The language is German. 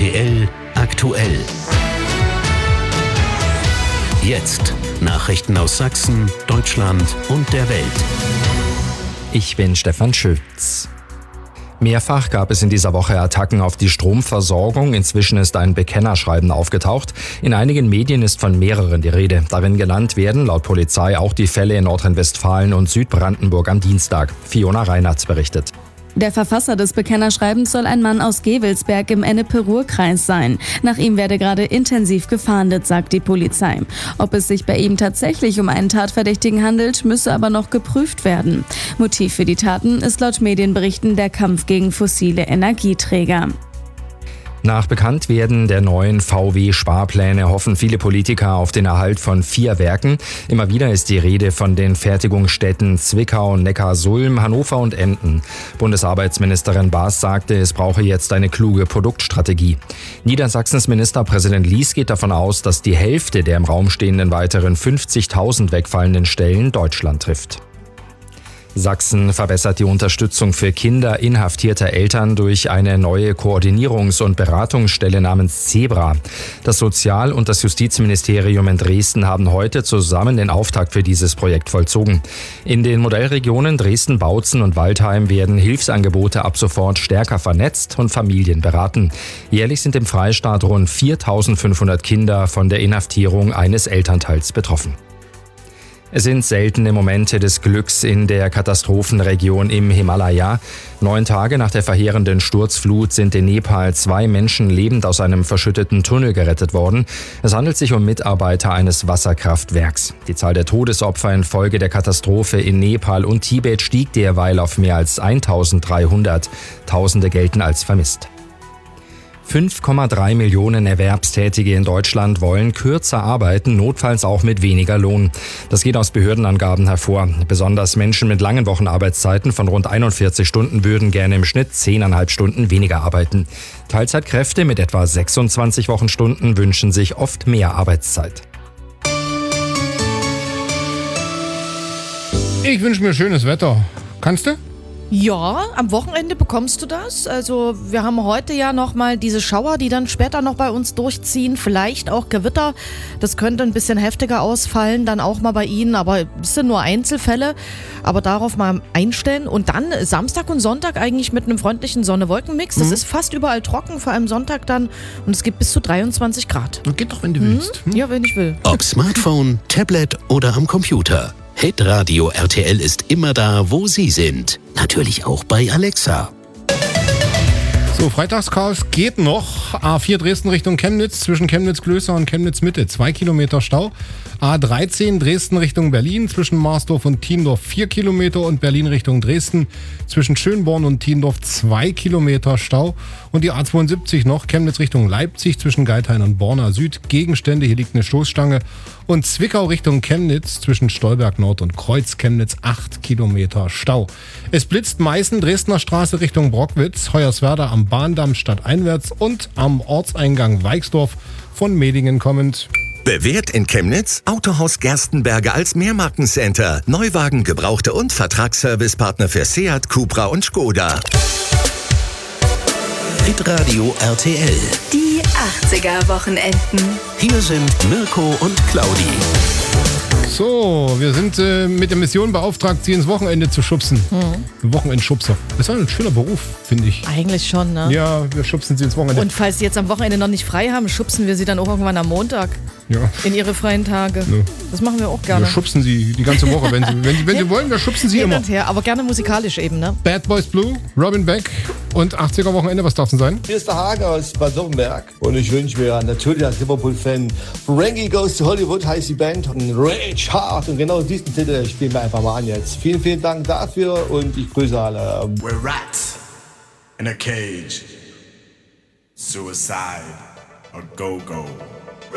RTL aktuell. Jetzt Nachrichten aus Sachsen, Deutschland und der Welt. Ich bin Stefan Schütz. Mehrfach gab es in dieser Woche Attacken auf die Stromversorgung. Inzwischen ist ein Bekennerschreiben aufgetaucht. In einigen Medien ist von mehreren die Rede. Darin genannt werden laut Polizei auch die Fälle in Nordrhein-Westfalen und Südbrandenburg am Dienstag. Fiona Reinhardt berichtet. Der Verfasser des Bekennerschreibens soll ein Mann aus Gevelsberg im Ennepe-Ruhr-Kreis sein. Nach ihm werde gerade intensiv gefahndet, sagt die Polizei. Ob es sich bei ihm tatsächlich um einen Tatverdächtigen handelt, müsse aber noch geprüft werden. Motiv für die Taten ist laut Medienberichten der Kampf gegen fossile Energieträger. Nach Bekanntwerden der neuen VW-Sparpläne hoffen viele Politiker auf den Erhalt von 4 Werken. Immer wieder ist die Rede von den Fertigungsstätten Zwickau, Neckarsulm, Hannover und Emden. Bundesarbeitsministerin Baas sagte, es brauche jetzt eine kluge Produktstrategie. Niedersachsens Ministerpräsident Lies geht davon aus, dass die Hälfte der im Raum stehenden weiteren 50.000 wegfallenden Stellen Deutschland trifft. Sachsen verbessert die Unterstützung für Kinder inhaftierter Eltern durch eine neue Koordinierungs- und Beratungsstelle namens Zebra. Das Sozial- und das Justizministerium in Dresden haben heute zusammen den Auftakt für dieses Projekt vollzogen. In den Modellregionen Dresden, Bautzen und Waldheim werden Hilfsangebote ab sofort stärker vernetzt und Familien beraten. Jährlich sind im Freistaat rund 4.500 Kinder von der Inhaftierung eines Elternteils betroffen. Es sind seltene Momente des Glücks in der Katastrophenregion im Himalaya. 9 Tage nach der verheerenden Sturzflut sind in Nepal 2 Menschen lebend aus einem verschütteten Tunnel gerettet worden. Es handelt sich um Mitarbeiter eines Wasserkraftwerks. Die Zahl der Todesopfer infolge der Katastrophe in Nepal und Tibet stieg derweil auf mehr als 1.300. Tausende gelten als vermisst. 5,3 Millionen Erwerbstätige in Deutschland wollen kürzer arbeiten, notfalls auch mit weniger Lohn. Das geht aus Behördenangaben hervor. Besonders Menschen mit langen Wochenarbeitszeiten von rund 41 Stunden würden gerne im Schnitt 10,5 Stunden weniger arbeiten. Teilzeitkräfte mit etwa 26 Wochenstunden wünschen sich oft mehr Arbeitszeit. Ich wünsche mir schönes Wetter. Kannst du? Ja, am Wochenende bekommst du das. Also wir haben heute ja nochmal diese Schauer, die dann später noch bei uns durchziehen. Vielleicht auch Gewitter. Das könnte ein bisschen heftiger ausfallen, dann auch mal bei Ihnen. Aber es sind nur Einzelfälle. Aber darauf mal einstellen. Und dann Samstag und Sonntag eigentlich mit einem freundlichen Sonne-Wolken-Mix. Das ist fast überall trocken, vor allem Sonntag dann. Und es gibt bis zu 23 Grad. Geht doch, wenn du willst. Ja, wenn ich will. Ob Smartphone, Tablet oder am Computer. Hitradio RTL ist immer da, wo Sie sind. Natürlich auch bei Alexa. So, Freitagschaos geht noch. A4 Dresden Richtung Chemnitz, zwischen Chemnitz-Klöster und Chemnitz-Mitte 2 Kilometer Stau. A13 Dresden Richtung Berlin, zwischen Marsdorf und Thiendorf 4 Kilometer und Berlin Richtung Dresden, zwischen Schönborn und Thiendorf 2 Kilometer Stau. Und die A72 noch, Chemnitz Richtung Leipzig, zwischen Geithain und Borna Süd, Gegenstände, hier liegt eine Stoßstange. Und Zwickau Richtung Chemnitz, zwischen Stolberg Nord und Kreuz Chemnitz 8 Kilometer Stau. Es blitzt Meißen, Dresdner Straße Richtung Brockwitz, Hoyerswerda am Bahndamm stadteinwärts und am Ortseingang Weixdorf von Medingen kommend. Bewährt in Chemnitz? Autohaus Gerstenberger als Mehrmarkencenter. Neuwagen, Gebrauchte und Vertragsservicepartner für Seat, Cupra und Skoda. Hitradio RTL. Die 80er-Wochenenden. Hier sind Mirko und Claudi. So, wir sind mit der Mission beauftragt, sie ins Wochenende zu schubsen. Ein Wochenendschubser. Das ist ein schöner Beruf, finde ich. Eigentlich schon, ne? Ja, wir schubsen sie ins Wochenende. Und falls sie jetzt am Wochenende noch nicht frei haben, schubsen wir sie dann auch irgendwann am Montag Ja. in ihre freien Tage. Ja. Das machen wir auch gerne. Wir schubsen sie die ganze Woche. Wenn sie wollen, wir schubsen sie Hin immer. und her, aber gerne musikalisch eben, ne? Bad Boys Blue, Robin Beck und 80er-Wochenende, was darf denn sein? Hier ist der Hagen aus Bad Württemberg und ich wünsche mir natürlich als Liverpool-Fan Frankie Goes to Hollywood, heißt die Band, und Rage Hard, und genau diesen Titel spielen wir einfach mal an jetzt. Vielen, vielen Dank dafür und ich grüße alle. We're rats in a cage. Suicide, a go-go.